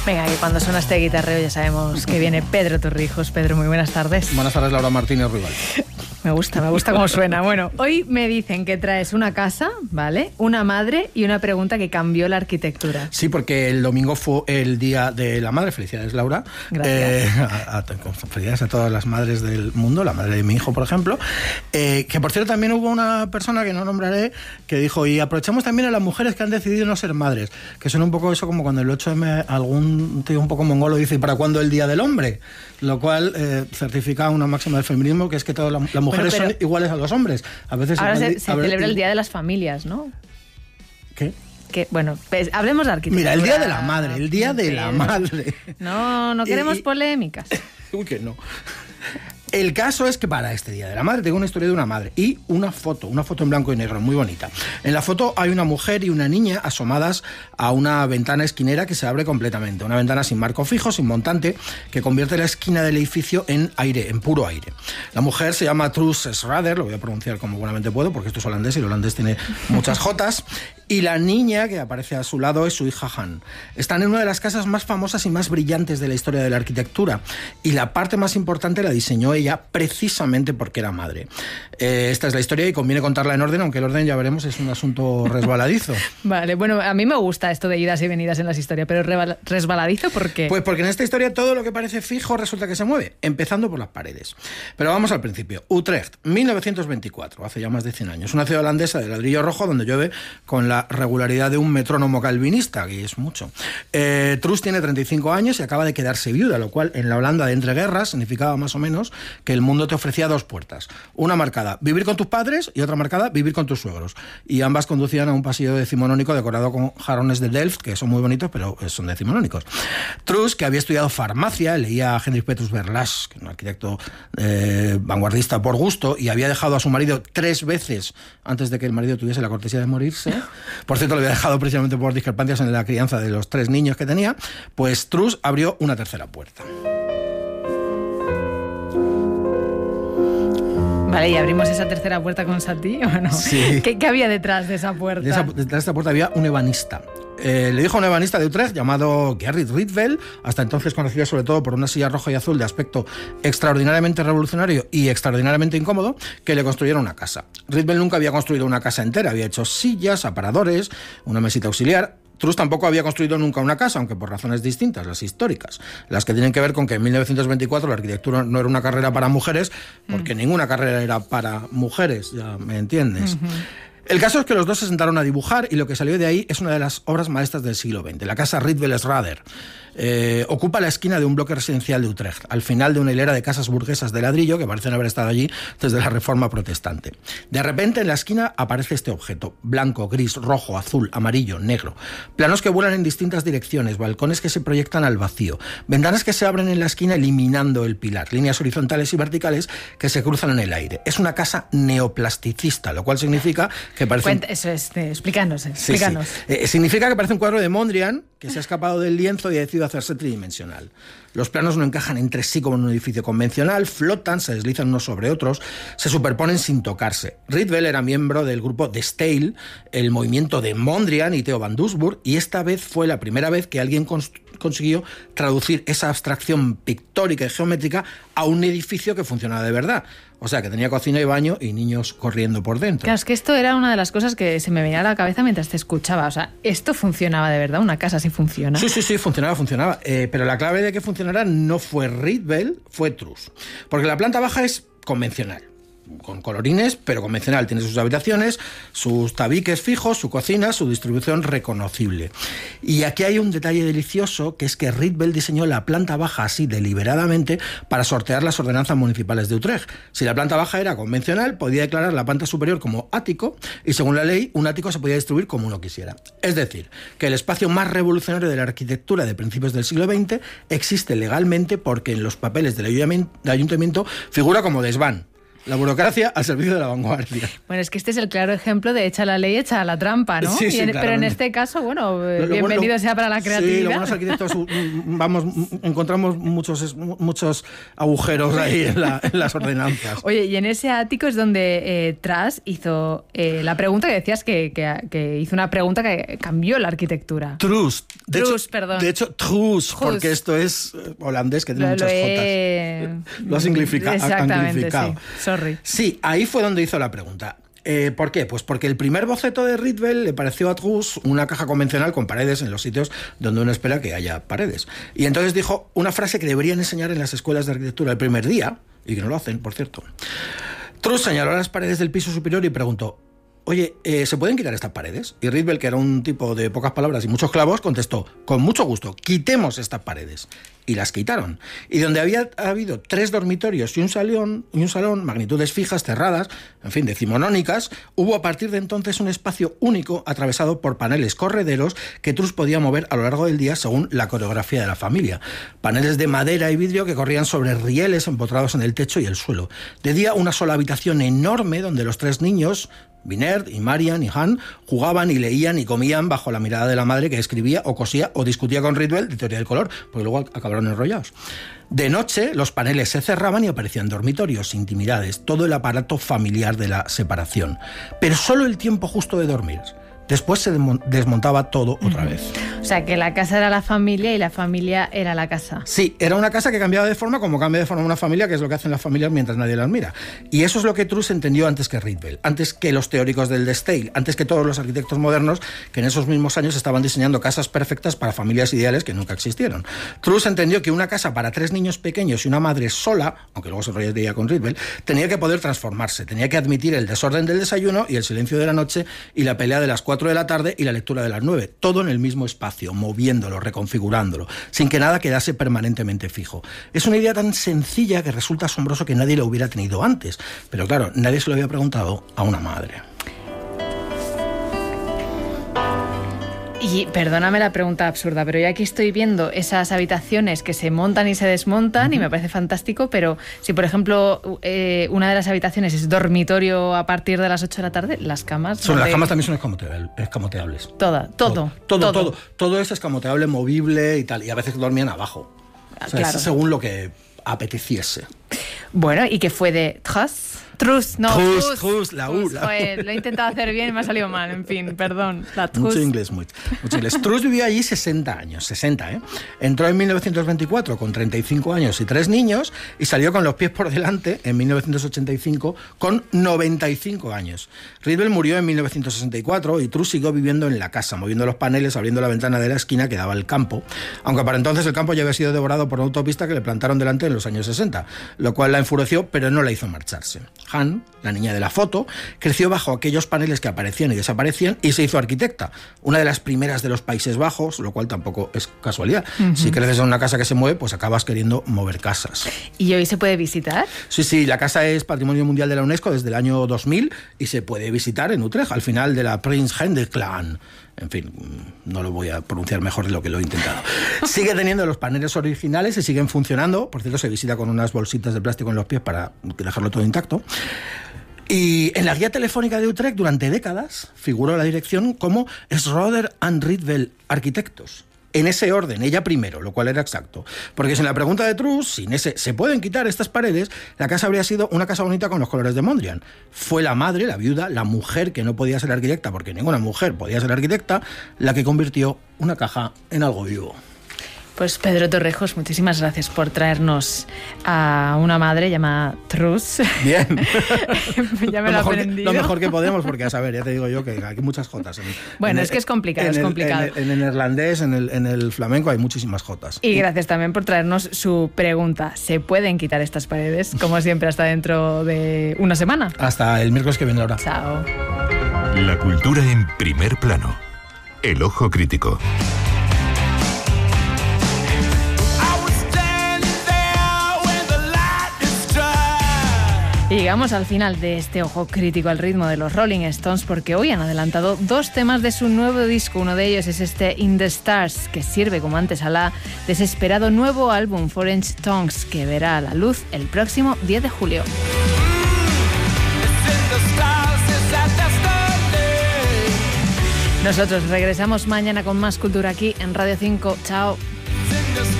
Venga, que cuando suena este guitarreo ya sabemos que viene Pedro Torrijos. Pedro, muy buenas tardes. Buenas tardes, Laura Martínez Ruibal. Me gusta cómo suena. Bueno, hoy me dicen que traes una casa, ¿vale? Una madre y una pregunta que cambió la arquitectura. Sí, porque el domingo fue el Día de la Madre. Felicidades, Laura. Gracias. Felicidades a todas las madres del mundo, la madre de mi hijo, por ejemplo. Que, por cierto, también hubo una persona que no nombraré que dijo, y aprovechamos también a las mujeres que han decidido no ser madres, que son un poco eso como cuando el 8M algún tío un poco mongolo dice, ¿y para cuándo el Día del Hombre? Lo cual certifica una máxima del feminismo, que es que todas las mujeres son iguales a los hombres. A veces ahora se celebra el Día de las Familias, ¿no? ¿Qué? Que, bueno, pues hablemos de arquitectura. Mira, el Día de la Madre, el Día de la Madre. No queremos polémicas. Uy, que no. El caso es que para este Día de la Madre tengo una historia de una madre y una foto en blanco y negro, muy bonita. En la foto hay una mujer y una niña asomadas a una ventana esquinera que se abre completamente. Una ventana sin marco fijo, sin montante, que convierte la esquina del edificio en aire, en puro aire. La mujer se llama Truus Schrader, lo voy a pronunciar como buenamente puedo, porque esto es holandés y el holandés tiene muchas jotas. Y la niña que aparece a su lado es su hija Han. Están en una de las casas más famosas y más brillantes de la historia de la arquitectura. Y la parte más importante la diseñó ella precisamente porque era madre. Esta es la historia y conviene contarla en orden, aunque el orden, ya veremos, es un asunto resbaladizo. Vale, bueno, a mí me gusta esto de idas y venidas en las historias, pero ¿resbaladizo por qué? Pues porque en esta historia todo lo que parece fijo resulta que se mueve, empezando por las paredes. Pero vamos al principio. Utrecht, 1924, hace ya más de 100 años. Una ciudad holandesa de ladrillo rojo donde llueve con la regularidad de un metrónomo calvinista, que es mucho. Truus tiene 35 años y acaba de quedarse viuda, lo cual en la Holanda de entreguerras significaba más o menos que el mundo te ofrecía dos puertas. Una marcada, vivir con tus padres, y otra marcada, vivir con tus suegros. Y ambas conducían a un pasillo decimonónico decorado con jarrones de Delft, que son muy bonitos, pero son decimonónicos. Truus, que había estudiado farmacia, leía a Hendrik Petrus Verlaes, que es un arquitecto vanguardista por gusto, y había dejado a su marido 3 veces antes de que el marido tuviese la cortesía de morirse. Por cierto, lo había dejado precisamente por discrepancias en la crianza de los 3 niños que tenía. Pues Truus abrió una tercera puerta. Vale, ¿y abrimos esa tercera puerta con Satie o no? Sí. ¿Qué había detrás de esa puerta? Detrás de esta puerta había un ebanista. Le dijo a un ebanista de Utrecht llamado Gerrit Rietveld, hasta entonces conocido sobre todo por una silla roja y azul de aspecto extraordinariamente revolucionario y extraordinariamente incómodo, que le construyera una casa. Rietveld nunca había construido una casa entera, había hecho sillas, aparadores, una mesita auxiliar. Truus tampoco había construido nunca una casa, aunque por razones distintas, las históricas, las que tienen que ver con que en 1924 la arquitectura no era una carrera para mujeres, porque ninguna carrera era para mujeres, ya me entiendes. El caso es que los dos se sentaron a dibujar y lo que salió de ahí es una de las obras maestras del siglo XX, la casa Rietveld Schrader. Ocupa la esquina de un bloque residencial de Utrecht, al final de una hilera de casas burguesas de ladrillo que parecen haber estado allí desde la Reforma Protestante. De repente en la esquina aparece este objeto, blanco, gris, rojo, azul, amarillo, negro. Planos que vuelan en distintas direcciones, balcones que se proyectan al vacío, ventanas que se abren en la esquina eliminando el pilar, líneas horizontales y verticales que se cruzan en el aire. Es una casa neoplasticista, lo cual significa que parece... Eso es, explícanos. Sí. Significa que parece un cuadro de Mondrian que se ha escapado del lienzo y ha decidido hacerse tridimensional. Los planos no encajan entre sí como en un edificio convencional, flotan, se deslizan unos sobre otros, se superponen sin tocarse. Rietveld era miembro del grupo De Stijl, el movimiento de Mondrian y Theo van Doesburg, y esta vez fue la primera vez que alguien consiguió traducir esa abstracción pictórica y geométrica a un edificio que funcionaba de verdad. O sea, que tenía cocina y baño y niños corriendo por dentro. Claro, es que esto era una de las cosas que se me venía a la cabeza mientras te escuchaba. O sea, ¿esto funcionaba de verdad? ¿Una casa así funciona? Sí, funcionaba. Pero la clave de que funcionara no fue Rietveld, fue Truus. Porque la planta baja es convencional, con colorines, pero convencional. Tiene sus habitaciones, sus tabiques fijos, su cocina, su distribución reconocible. Y aquí hay un detalle delicioso, que es que Rietveld diseñó la planta baja así deliberadamente para sortear las ordenanzas municipales de Utrecht. Si la planta baja era convencional, podía declarar la planta superior como ático, y según la ley, un ático se podía distribuir como uno quisiera. Es decir, que el espacio más revolucionario de la arquitectura de principios del siglo XX existe legalmente porque en los papeles del ayuntamiento figura como desván. La burocracia al servicio de la vanguardia. Bueno, es que este es el claro ejemplo de echa la ley, echa la trampa, ¿no? Sí, pero en este caso, bueno, bienvenido sea para la creatividad. Sí, los buenos arquitectos encontramos muchos agujeros ahí en las ordenanzas. Oye, y en ese ático es donde Truss hizo la pregunta que decías que hizo una pregunta que cambió la arquitectura. Truss, perdón. De hecho, Truss, porque esto es holandés que tiene muchas jotas. Lo has anglificado. Exactamente, sí. Sorry. Sí, ahí fue donde hizo la pregunta. ¿Por qué? Pues porque el primer boceto de Rietveld le pareció a Truss una caja convencional con paredes en los sitios donde uno espera que haya paredes. Y entonces dijo una frase que deberían enseñar en las escuelas de arquitectura el primer día, y que no lo hacen, por cierto. Truss señaló las paredes del piso superior y preguntó: oye, ¿se pueden quitar estas paredes? Y Rietveld, que era un tipo de pocas palabras y muchos clavos, contestó: con mucho gusto, quitemos estas paredes. Y las quitaron. Y donde había habido 3 dormitorios y un salón, magnitudes fijas, cerradas, en fin, decimonónicas, hubo a partir de entonces un espacio único atravesado por paneles correderos que Truss podía mover a lo largo del día según la coreografía de la familia. Paneles de madera y vidrio que corrían sobre rieles empotrados en el techo y el suelo. De día, una sola habitación enorme donde los 3 niños, Vinerd y Marian y Han, jugaban y leían y comían bajo la mirada de la madre, que escribía o cosía o discutía con Rietveld de teoría del color, porque luego acabaron enrollados. De noche, los paneles se cerraban y aparecían dormitorios, intimidades, todo el aparato familiar de la separación. Pero solo el tiempo justo de dormir. Después se desmontaba todo otra vez. O sea, que la casa era la familia y la familia era la casa. Sí, era una casa que cambiaba de forma como cambia de forma una familia, que es lo que hacen las familias mientras nadie las mira. Y eso es lo que Truss entendió antes que Rietveld, antes que los teóricos del De Stijl, antes que todos los arquitectos modernos que en esos mismos años estaban diseñando casas perfectas para familias ideales que nunca existieron. Truss entendió que una casa para 3 niños pequeños y una madre sola, aunque luego se enrollaría con Rietveld, tenía que poder transformarse, tenía que admitir el desorden del desayuno y el silencio de la noche y la pelea de las 4 de la tarde y la lectura de las 9, todo en el mismo espacio, moviéndolo, reconfigurándolo, sin que nada quedase permanentemente fijo. Es una idea tan sencilla que resulta asombroso que nadie lo hubiera tenido antes, pero claro, nadie se lo había preguntado a una madre. Y perdóname la pregunta absurda, pero yo aquí estoy viendo esas habitaciones que se montan y se desmontan y me parece fantástico, pero si por ejemplo una de las habitaciones es dormitorio a partir de las 8 de la tarde, las camas... Las camas también son escamoteables. Todo es escamoteable, movible y tal, y a veces dormían abajo. O sea, claro. Según lo que apeteciese. Bueno, ¿y qué fue de Truss? Truss, la U. Joder, lo he intentado hacer bien y me ha salido mal, en fin, perdón. Mucho inglés. Truss vivió allí 60 años, Entró en 1924 con 35 años y 3 niños y salió con los pies por delante en 1985 con 95 años. Rietveld murió en 1964 y Truss siguió viviendo en la casa, moviendo los paneles, abriendo la ventana de la esquina que daba al campo, aunque para entonces el campo ya había sido devorado por una autopista que le plantaron delante en los años 60, lo cual la enfureció, pero no la hizo marcharse. Han, la niña de la foto, creció bajo aquellos paneles que aparecían y desaparecían y se hizo arquitecta, una de las primeras de los Países Bajos, lo cual tampoco es casualidad. Si creces en una casa que se mueve, pues acabas queriendo mover casas. ¿Y hoy se puede visitar? Sí, la casa es Patrimonio Mundial de la UNESCO desde el año 2000 y se puede visitar en Utrecht, al final de la Prins Hendricklaan. En fin, no lo voy a pronunciar mejor de lo que lo he intentado. Sigue teniendo los paneles originales y siguen funcionando. Por cierto, se visita con unas bolsitas de plástico en los pies para dejarlo todo intacto. Y en la guía telefónica de Utrecht, durante décadas, figuró la dirección como Schroeder and Rietveld Arquitectos. En ese orden, ella primero, lo cual era exacto. Porque si en la pregunta de Truss, sin ese ¿se pueden quitar estas paredes?, la casa habría sido una casa bonita con los colores de Mondrian. Fue la madre, la viuda, la mujer que no podía ser arquitecta, porque ninguna mujer podía ser arquitecta, la que convirtió una caja en algo vivo. Pues Pedro Torrejos, muchísimas gracias por traernos a una madre llamada Truss. Bien. Ya me lo he aprendido. Lo mejor que podemos, porque a saber, ya te digo yo que hay muchas jotas. Bueno, es que es complicado, es complicado. En el neerlandés, en el flamenco hay muchísimas jotas. Y gracias también por traernos su pregunta. ¿Se pueden quitar estas paredes? Como siempre, hasta dentro de una semana. Hasta el miércoles que viene, Laura. Chao. La cultura en primer plano. El ojo crítico. Y llegamos al final de este ojo crítico al ritmo de los Rolling Stones, porque hoy han adelantado 2 temas de su nuevo disco. Uno de ellos es este In the Stars, que sirve como antesala de ese esperado nuevo álbum Foreign Tongues, que verá a la luz el próximo 10 de julio. Nosotros regresamos mañana con más cultura aquí en Radio 5. Chao.